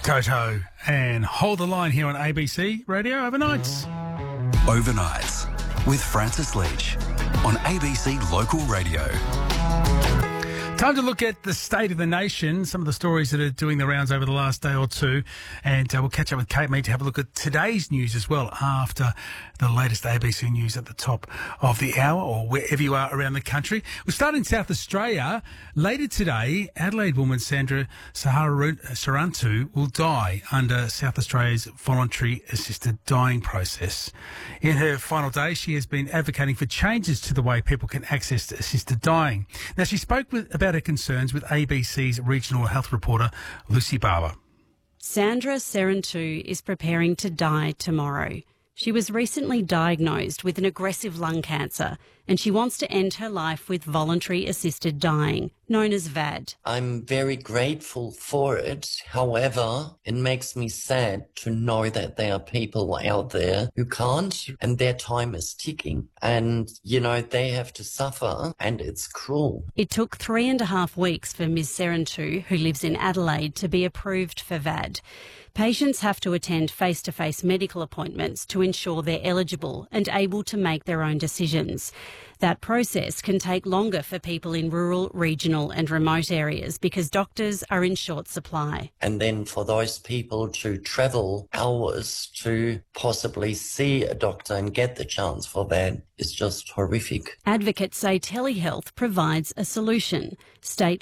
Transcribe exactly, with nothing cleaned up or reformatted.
Toto and Hold the Line here on A B C Radio Overnights. Overnights with Francis Leach on A B C Local Radio. Time to look at the state of the nation, some of the stories that are doing the rounds over the last day or two, and uh, we'll catch up with Kate Mead to have a look at today's news as well after the latest A B C news at the top of the hour or wherever you are around the country. We'll start in South Australia. Later today, Adelaide woman Sandra Sarantu will die under South Australia's voluntary assisted dying process. In her final day, she has been advocating for changes to the way people can access assisted dying. Now, she spoke with, about her concerns with A B C's regional health reporter, Lucy Barber. Sandra Sarantu is preparing to die tomorrow. She was recently diagnosed with an aggressive lung cancer and she wants to end her life with voluntary assisted dying, known as V A D. I'm very grateful for it. However, it makes me sad to know that there are people out there who can't and their time is ticking. And, you know, they have to suffer and it's cruel. It took three and a half weeks for Miz Sarantu, who lives in Adelaide, to be approved for V A D. Patients have to attend face-to-face medical appointments to ensure they're eligible and able to make their own decisions. That process can take longer for people in rural, regional and remote areas because doctors are in short supply. And then for those people to travel hours to possibly see a doctor and get the chance for that is just horrific. Advocates say telehealth provides a solution. State